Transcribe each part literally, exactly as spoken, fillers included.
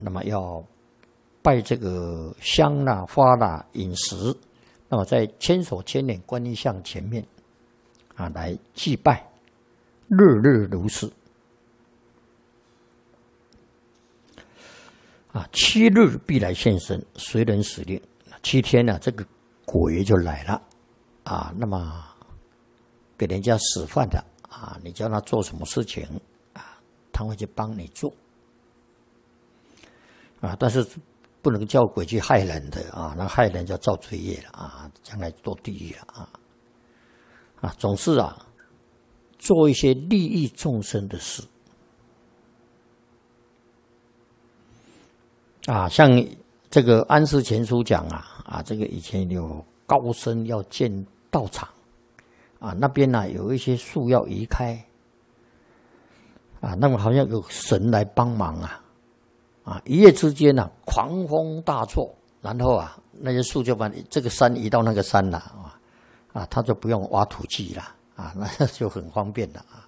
那么要拜这个香啦、花啦、饮食，那么在千手千眼观音像前面啊来祭拜，日日如是。啊，七日必来现身，随人使令。七天呢、啊，这个鬼就来了啊。那么给人家使唤的啊，你叫他做什么事情啊，他会去帮你做啊。但是不能叫鬼去害人的啊，那害人就造罪业了啊，将来堕地狱了啊。啊，总是啊，做一些利益众生的事。啊，像这个安世全书讲啊，啊，这个以前有高僧要建道场，啊，那边呢、啊、有一些树要移开，啊，那么好像有神来帮忙啊，啊，一夜之间呢、啊、狂风大作，然后啊那些树就把这个山移到那个山了啊，啊，他就不用挖土机了啊，那就很方便了啊。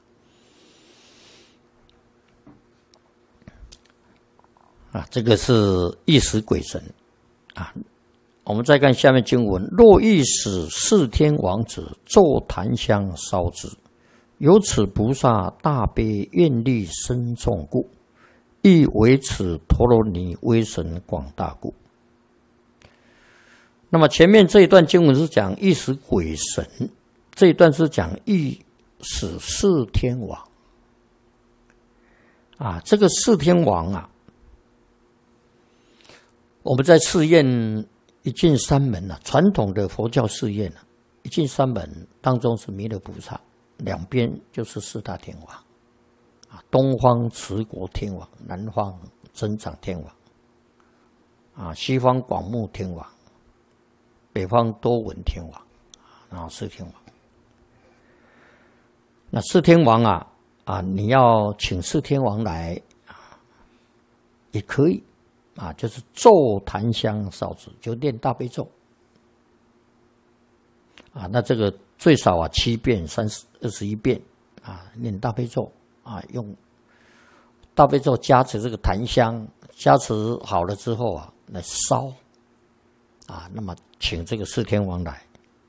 啊，这个是一时鬼神啊。我们再看下面经文：若欲使四天王子奏檀香烧之，由此菩萨大悲愿力深重故，亦为此陀罗尼威神广大故。那么前面这一段经文是讲一时鬼神，这一段是讲欲使四天王啊。这个四天王啊，我们在寺院一进山门啊，传统的佛教寺院啊，一进山门当中是弥勒菩萨，两边就是四大天王啊，东方持国天王，南方增长天王啊，西方广目天王，北方多闻天王啊，然后四天王。那四天王啊啊，你要请四天王来啊，也可以。啊，就是奏檀香烧之，就念大悲咒啊。那这个最少啊七遍、三十二十一遍啊，念大悲咒啊，用大悲咒加持这个檀香，加持好了之后啊，来烧啊。那么请这个四天王来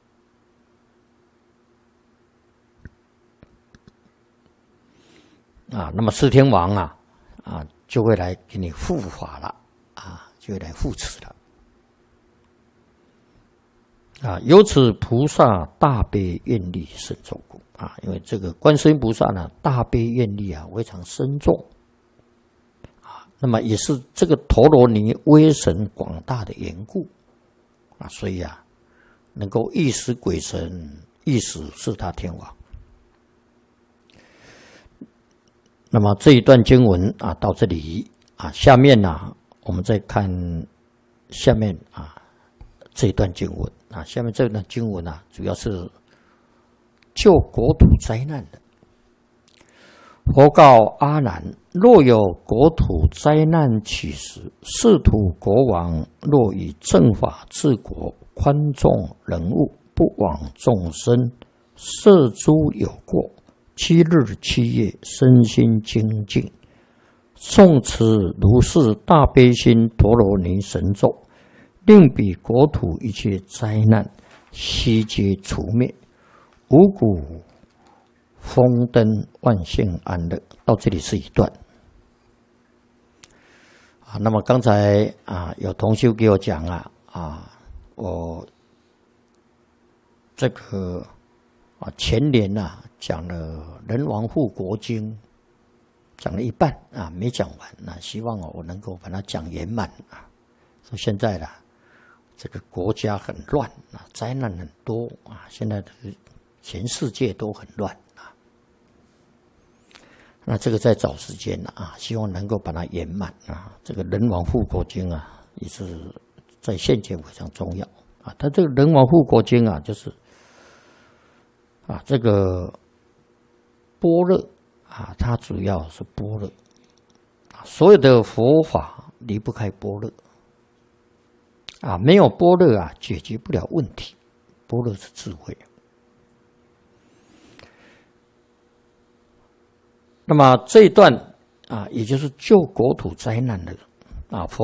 啊，那么四天王啊啊就会来给你护法了。啊，就会来护持了。啊，由此菩萨大悲愿力深重故啊，因为这个观世音菩萨呢，大悲愿力啊非常深重啊，那么也是这个陀罗尼威神广大的缘故啊，所以啊，能够一使鬼神，一使四大天王。那么这一段经文啊，到这里啊，下面呢、啊。我们再看下面啊这一段经文啊，下面这段经文啊，主要是救国土灾难的。佛告阿难：若有国土灾难起时，是土国王若以正法治国，宽重人物，不枉众生，摄诸有过，七日七夜，身心精进。诵持如是大悲心陀罗尼神咒，令彼国土一切灾难悉皆除灭，五谷丰登，万幸安乐。到这里是一段啊。那么刚才啊，有同修给我讲啊啊，我这个啊前年啊讲了《人王护国经》。讲了一半啊，没讲完。那希望我能够把它讲圆满啊。说现在啦，这个国家很乱啊，灾难很多啊，现在的全世界都很乱啊。那这个再找时间了啊，希望能够把它圆满啊。这个人王护国经啊，也是在现前非常重要啊。它这个人王护国经啊，就是啊这个般若。啊，它主要是般若，所有的佛法离不开般若，啊，没有般若啊，解决不了问题。般若是智慧。那么这一段啊，也就是救国土灾难的啊。